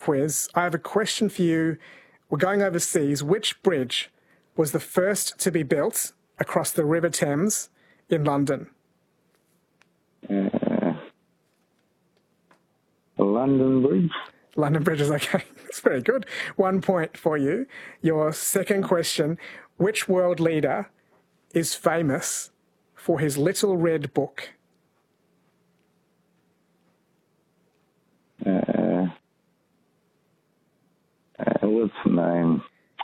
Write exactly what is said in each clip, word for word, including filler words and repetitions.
quiz. I have a question for you. We're going overseas. Which bridge was the first to be built across the River Thames in London? Uh, London Bridge. London Bridge is okay. That's very good. One point for you. Your second question. Which world leader is famous for his little red book? Uh, uh, what's the name?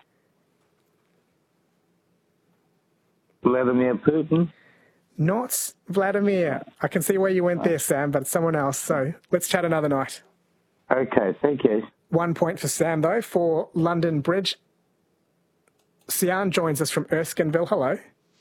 Vladimir Putin? Not Vladimir. I can see where you went there, Sam, but someone else. So let's chat another night. Okay, thank you. One point for Sam, though, for London Bridge. Sian joins us from Erskineville. Hello.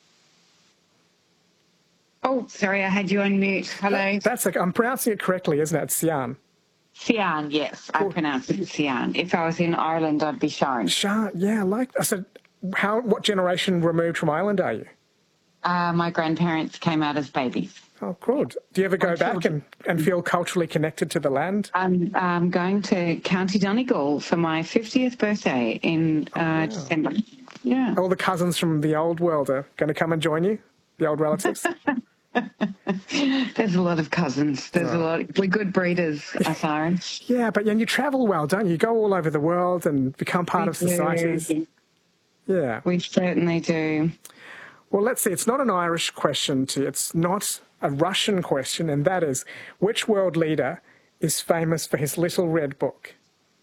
Oh, sorry, I had you on mute. Hello. That, that's like, I'm pronouncing it correctly, isn't it? Sian. Sian, yes, I pronounce it Sian. If I was in Ireland, I'd be Sharon. Sharon, yeah, I like. I said, how? What generation removed from Ireland are you? Uh, my grandparents came out as babies. Oh, good. Do you ever go back and, and feel culturally connected to the land? I'm um, going to County Donegal for my fiftieth birthday in uh, oh, wow. December. Yeah. All the cousins from the old world are going to come and join you, the old relatives? There's a lot of cousins. There's oh. a lot. Of, we're good breeders, us Irons. Yeah, but and you travel well, don't you? You go all over the world and become part we of societies. Do. Yeah. We certainly do. Well, let's see. It's not an Irish question to you. It's not a Russian question, and that is, which world leader is famous for his little red book?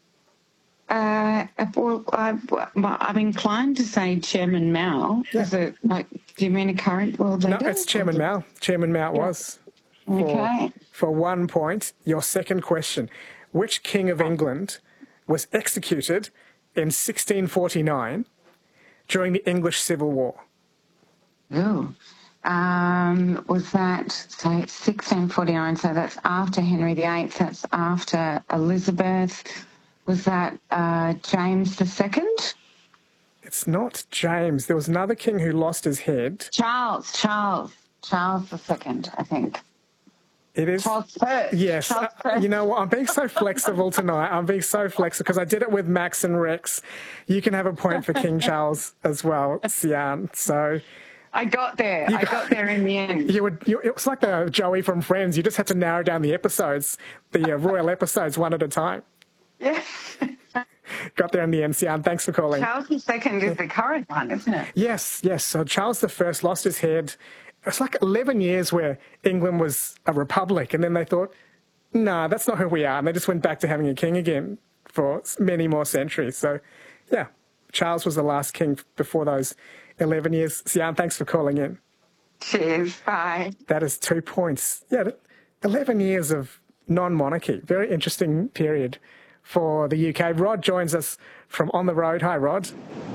Uh, well, I, I'm inclined to say Chairman Mao. Yeah. Is it, like, do you mean a current world leader? No, it's Chairman Mao. Chairman Mao yeah. was. For, okay. For one point, your second question. Which king of England was executed in sixteen forty-nine during the English Civil War? Oh. Um, was that, so sixteen forty-nine, so that's after Henry the Eighth, that's after Elizabeth. Was that uh, James the Second? It's not James. There was another king who lost his head. Charles, Charles, Charles the Second, I think. It is. Charles First. Yes. Charles Uh, First. you know what? I'm being so flexible tonight. I'm being so flexible because I did it with Max and Rex. You can have a point for King Charles as well, Sian. So I got there. I got, got there in the end. You would. You, it was like the Joey from Friends. You just had to narrow down the episodes, the uh, royal episodes, one at a time. Yeah. Got there in the end, Sian. Thanks for calling. Charles the Second is the current one, isn't it? Yes, yes. So Charles the First lost his head. It's like eleven years where England was a republic, and then they thought, nah, that's not who we are. And they just went back to having a king again for many more centuries. So, yeah, Charles was the last king before those eleven years. Sian, thanks for calling in. Cheers. Bye. That is two points. Yeah, eleven years of non-monarchy. Very interesting period for the U K. Rod joins us from On the Road. Hi, Rod.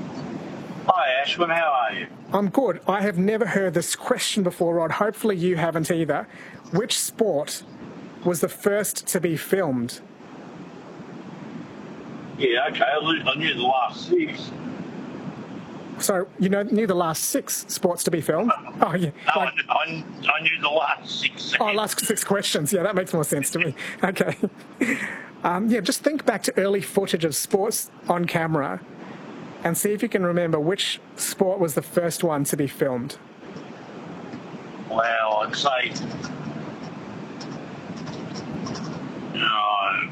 Hi, Ashwin. How are you? I'm good. I have never heard this question before, Rod. Hopefully you haven't either. Which sport was the first to be filmed? Yeah, okay. I knew the last six. So you know, knew the last six sports to be filmed? Oh, yeah. No, Like, I, I knew the last six. oh, last six questions. Yeah, that makes more sense to me. Okay. Um, yeah, just think back to early footage of sports on camera and see if you can remember which sport was the first one to be filmed. Well, I'd say... No.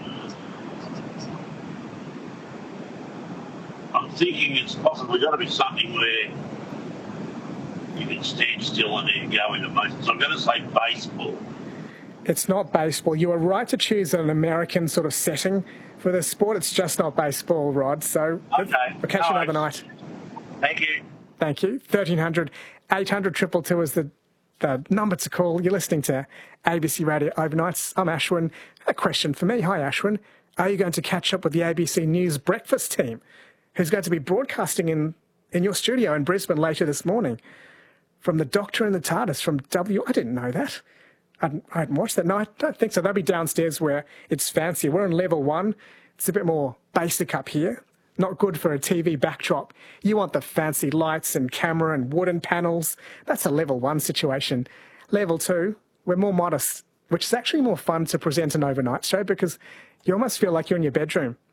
I'm thinking it's possibly got to be something where you can stand still and then go into motion. So I'm going to say baseball. It's not baseball. You were right to choose an American sort of setting for this sport. It's just not baseball, Rod. So Okay. we'll catch you No, another night. Thank you. Thank you. thirteen hundred, eight hundred, two two two is the, the number to call. You're listening to A B C Radio Overnights. I'm Ashwin. A question for me. Hi, Ashwin. Are you going to catch up with the A B C News breakfast team, who's going to be broadcasting in, in your studio in Brisbane later this morning? From the Doctor and the TARDIS from W... I didn't know that. I hadn't, I hadn't watched that. No, I don't think so. They'll be downstairs where it's fancy. We're on level one. It's a bit more basic up here. Not good for a T V backdrop. You want the fancy lights and camera and wooden panels. That's a level one situation. Level two, we're more modest, which is actually more fun to present an overnight show because you almost feel like you're in your bedroom